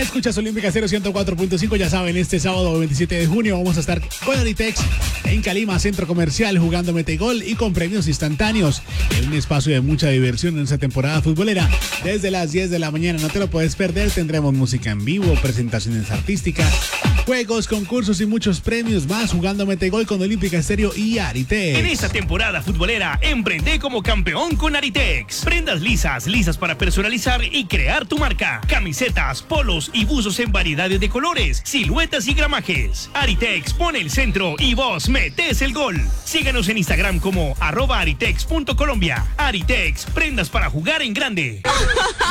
Escuchas Olímpica 104.5, ya saben, este sábado 27 de junio vamos a estar con Aritex en Calima, Centro Comercial, jugando Metegol y con premios instantáneos en un espacio de mucha diversión en esta temporada futbolera. Desde las 10 de la mañana, no te lo puedes perder, tendremos música en vivo, presentaciones artísticas, juegos, concursos y muchos premios más jugando Metegol con Olímpica Estéreo y Aritex. En esta temporada futbolera, emprende como campeón con Aritex. Prendas lisas para personalizar y crear tu marca. Camisetas, polos y buzos en variedades de colores, siluetas y gramajes. Aritex pone el centro y vos metés el gol. Síganos en Instagram como @aritex.colombia. Aritex, prendas para jugar en grande.